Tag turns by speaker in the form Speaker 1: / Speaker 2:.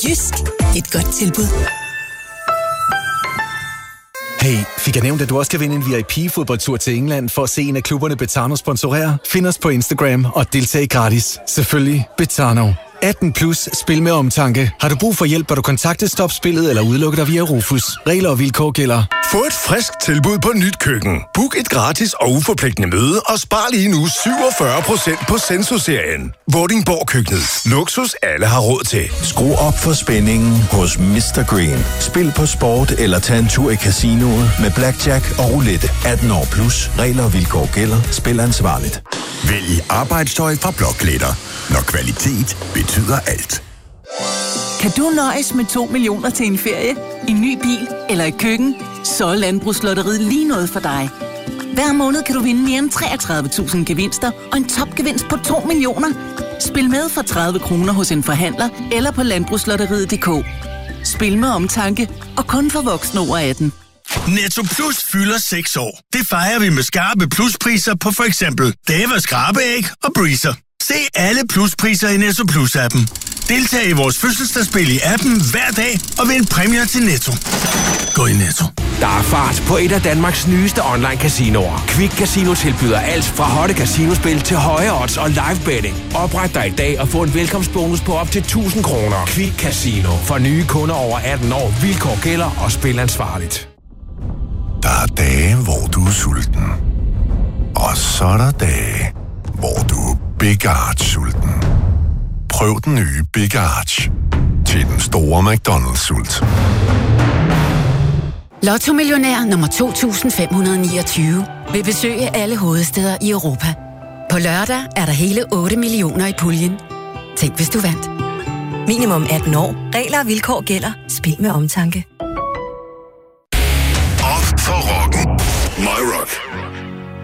Speaker 1: Jysk. Et godt tilbud.
Speaker 2: Hey, fik jeg nævnt, at du også kan vinde en VIP-fodboldtur til England for at se en af klubberne Betano sponsorere? Find os på Instagram og deltag gratis. Selvfølgelig Betano. 18 plus, spil med omtanke. Har du brug for hjælp, bør du kontakte Stop Spillet eller udelukke dig via Rufus. Regler og vilkår gælder.
Speaker 3: Få et frisk tilbud på nyt køkken. Book et gratis og uforpligtende møde og spar lige nu 47% på Senso-serien. Vordingborg Køkkenet. Luksus alle har råd til.
Speaker 4: Skru op for spændingen hos Mr. Green. Spil på sport eller tag en tur i casinoet med blackjack og roulette. 18 år plus. Regler og vilkår gælder. Spil ansvarligt.
Speaker 5: Vælg arbejdstøj fra Blokletter, når kvalitet betyder alt.
Speaker 6: Kan du nøjes med 2 millioner til en ferie, en ny bil eller et køkken? Så er Landbrugslotteriet lige noget for dig. Hver måned kan du vinde mere end 33.000 gevinster og en topgevinst på 2 millioner. Spil med for 30 kroner hos en forhandler eller på landbrugslotteriet.dk. Spil med omtanke og kun for voksne over 18.
Speaker 7: Netto Plus fylder 6 år. Det fejrer vi med skarpe pluspriser på for eksempel Dava skrabeæg og Breezer. Se alle pluspriser i Netto Plus-appen. Deltag i vores fødselsdagsspil i appen hver dag og vind præmier til Netto. Gå i Netto.
Speaker 8: Der er fart på et af Danmarks nyeste online casinoer. Quick Casino tilbyder alt fra hotte casinospil til høje odds og live betting. Opret dig i dag og få en velkomstbonus på op til 1.000 kroner. Quick Casino. For nye kunder over 18 år. Vilkår gælder og spil ansvarligt.
Speaker 5: Der er dage, hvor du er sulten. Og så er der dage, hvor du er Big Arch-sulten. Prøv den nye Big Arch til den store McDonald's-sult.
Speaker 9: Lotto-millionær nummer 2529 vil besøge alle hovedstæder i Europa. På lørdag er der hele 8 millioner i puljen. Tænk, hvis du vandt.
Speaker 10: Minimum 18 år. Regler og vilkår gælder. Spil med omtanke.